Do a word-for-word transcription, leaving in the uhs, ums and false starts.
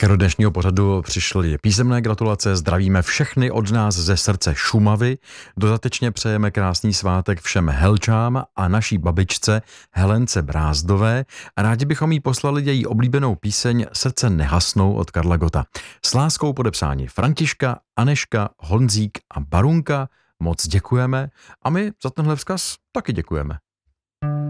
Také do dnešního pořadu přišly písemné gratulace, zdravíme všechny od nás ze srdce Šumavy, dodatečně přejeme krásný svátek všem Helčám a naší babičce Helence Brázdové a rádi bychom jí poslali její oblíbenou píseň Srdce nehasnou od Karla Gotta. S láskou podepsání Františka, Aneška, Honzík a Barunka, moc děkujeme a my za tenhle vzkaz taky děkujeme.